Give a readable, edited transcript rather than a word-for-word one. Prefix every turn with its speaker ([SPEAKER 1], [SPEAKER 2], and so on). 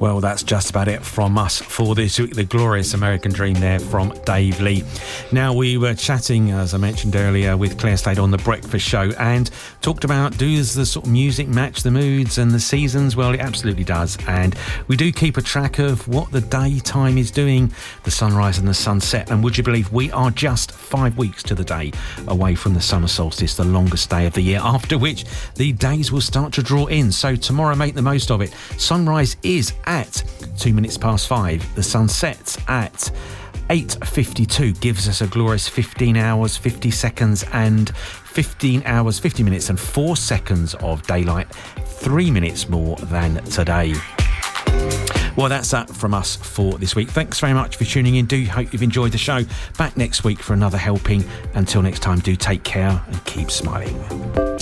[SPEAKER 1] Well, that's just about it from us for this week. The Glorious American Dream there from Dave Lee. Now, we were chatting, as I mentioned earlier, with Claire Slade on The Breakfast Show and talked about, does the sort of music match the moods and the seasons? Well, it absolutely does. And we do keep a track of what the daytime is doing, the sunrise and the sunset. And would you believe we are just 5 weeks to the day away from the summer solstice, the longest day of the year, after which the days will start to draw in. So tomorrow, make the most of it. Sunrise is at 2 minutes past 5. The sun sets at 8:52, gives us a glorious 15 hours, 50 seconds and 15 hours, 50 minutes and 4 seconds of daylight, 3 minutes more than today. Well, that's that from us for this week. Thanks very much for tuning in. Do hope you've enjoyed the show. Back next week for another helping. Until next time, do take care and keep smiling.